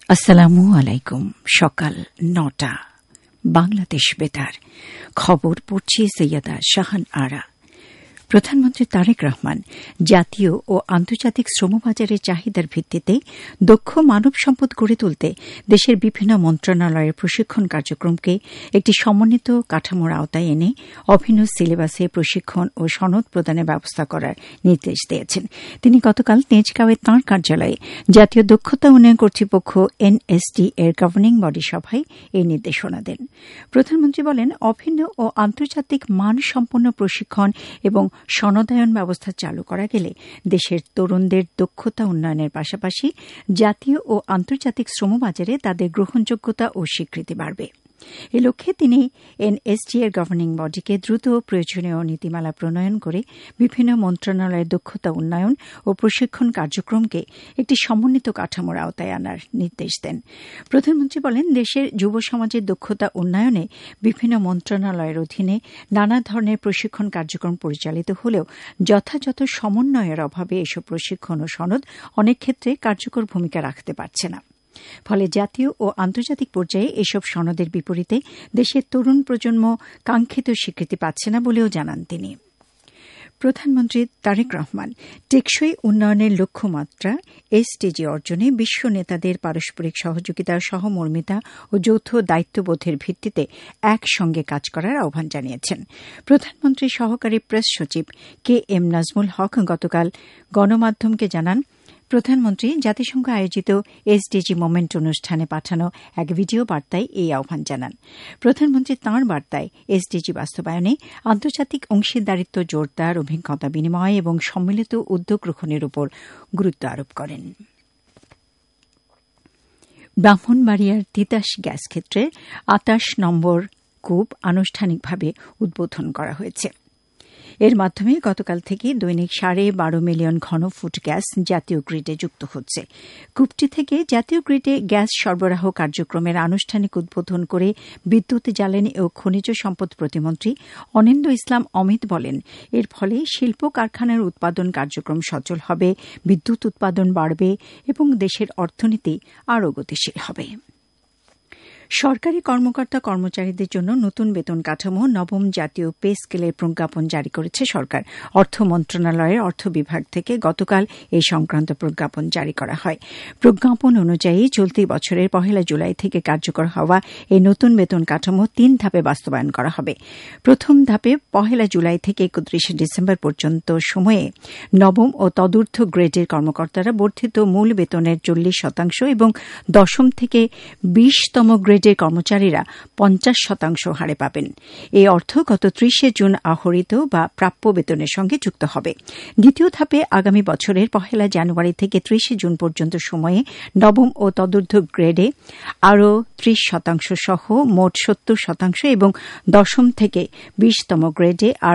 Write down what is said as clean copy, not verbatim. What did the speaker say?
আসসালামু আলাইকুম। সকাল ৯টা বাংলাদেশ বেতার খবর পড়ছি সৈয়দা শাহান আরা। প্রধানমন্ত্রী তারেক রহমান জাতীয় ও আন্তর্জাতিক শ্রমবাজারের চাহিদার ভিত্তিতে দক্ষ মানব সম্পদ গড়ে তুলতে দেশের বিভিন্ন মন্ত্রণালয়ের প্রশিক্ষণ কার্যক্রমকে একটি সমন্বিত কাঠামোর আওতায় এনে অভিন্ন সিলেবাসে প্রশিক্ষণ ও সনদ প্রদানের ব্যবস্থা করার নির্দেশ দিয়েছেন। তিনি গতকাল তেজগাঁওয়ে তাঁর কার্যালয়ে জাতীয় দক্ষতা উন্নয়ন কর্তৃপক্ষ এনএসডি এর গভর্নিং বডি সভায় এই নির্দেশনা দেন। প্রধানমন্ত্রী বলেন, অভিন্ন ও আন্তর্জাতিক মানসম্পন্ন প্রশিক্ষণ এবং সনদায়ন ব্যবস্থা চালু করা গেলে দেশের তরুণদের দক্ষতা উন্নয়নের পাশাপাশি জাতীয় ও আন্তর্জাতিক শ্রমবাজারে তাদের গ্রহণযোগ্যতা ও স্বীকৃতি বাড়বে। এ লক্ষ্যে তিনি এনএসডি এর গভর্নিং বডিকে দ্রুত প্রয়োজনীয় নীতিমালা প্রণয়ন করে বিভিন্ন মন্ত্রণালয়ের দক্ষতা উন্নয়ন ও প্রশিক্ষণ কার্যক্রমকে একটি সমন্বিত কাঠামোর আওতায় আনার নির্দেশ দেন। প্রধানমন্ত্রী বলেন, দেশের যুব সমাজের দক্ষতা উন্নয়নে বিভিন্ন মন্ত্রণালয়ের অধীনে নানা ধরনের প্রশিক্ষণ কার্যক্রম পরিচালিত হলেও যথাযথ সমন্বয়ের অভাবে এসব প্রশিক্ষণ ও সনদ অনেক ক্ষেত্রে কার্যকর ভূমিকা রাখতে পারছে না। ফলে জাতীয় ও আন্তর্জাতিক পর্যায়ে এসব সনদের বিপরীতে দেশের তরুণ প্রজন্ম কাঙ্ক্ষিত স্বীকৃতি পাচ্ছে না বলেও জানান তিনি। প্রধানমন্ত্রী তারেক রহমান টেকসই উন্নয়নের লক্ষ্যমাত্রা এসডিজি অর্জনে বিশ্ব নেতাদের পারস্পরিক সহযোগিতা, সহমর্মিতা ও যৌথ দায়িত্ববোধের ভিত্তিতে একসঙ্গে কাজ করার আহ্বান জানিয়েছেন। প্রধানমন্ত্রীর সহকারী প্রেস সচিব কে এম নাজমুল হক গতকাল গণমাধ্যমকে জানান, প্রধানমন্ত্রী জাতিসংঘ আয়োজিত এসডিজি মোমেন্ট অনুষ্ঠানে পাঠানো এক ভিডিও বার্তায় এই আহ্বান জানান। প্রধানমন্ত্রী তাঁর বার্তায় এসডিজি বাস্তবায়নে আন্তর্জাতিক অংশীদারিত্ব জোরদার, অভিজ্ঞতা বিনিময় এবং সম্মিলিত উদ্যোগ গ্রহণের উপর গুরুত্ব আরোপ করেন। ব্রাহ্মণবাড়িয়ার তিতাস গ্যাস ক্ষেত্রে ২৮ নম্বর কূপ আনুষ্ঠানিকভাবে উদ্বোধন করা হয়েছে। এর মাধ্যমে গতকাল থেকে দৈনিক 12.5 মিলিয়ন ঘনফুট গ্যাস জাতীয় গ্রিডে যুক্ত হচ্ছে। কূপটি থেকে জাতীয় গ্রিডে গ্যাস সরবরাহ কার্যক্রমের আনুষ্ঠানিক উদ্বোধন করে বিদ্যুৎ, জ্বালানি ও খনিজ সম্পদ প্রতিমন্ত্রী অনিন্দ্য ইসলাম অমিত বলেন, এর ফলে শিল্প কারখানার উৎপাদন কার্যক্রম সচল হবে, বিদ্যুৎ উৎপাদন বাড়বে এবং দেশের অর্থনীতি আরও গতিশীল হবে। সরকারি কর্মকর্তা কর্মচারীদের জন্য নতুন বেতন কাঠামো নবম জাতীয় পে স্কেলের প্রজ্ঞাপন জারি করেছে সরকার। অর্থ মন্ত্রণালয়ের অর্থ বিভাগ থেকে গতকাল এই সংক্রান্ত প্রজ্ঞাপন জারি করা হয়। প্রজ্ঞাপন অনুযায়ী চলতি বছরের 1 জুলাই থেকে কার্যকর হওয়া এই নতুন বেতন কাঠামো 3 ধাপে বাস্তবায়ন করা হবে। প্রথম ধাপে 1 জুলাই থেকে 31 ডিসেম্বর পর্যন্ত সময়ে নবম ও তদূর্ধ্ব গ্রেডের কর্মকর্তারা বর্ধিত মূল বেতনের 40% এবং দশম থেকে 20তম গ্রেডের কর্মচারীরা 50% হারে পাবেন। এই অর্থ গত 30 জুন আহরিত বা প্রাপ্য বেতনের সঙ্গে যুক্ত হবে। দ্বিতীয় ধাপে আগামী বছরের 1 জানুয়ারি থেকে 30 জুন পর্যন্ত সময়ে নবম ও তদূর্ধ্ব গ্রেডে আরও 30% সহ মোট 70% এবং দশম থেকে 20তম গ্রেডে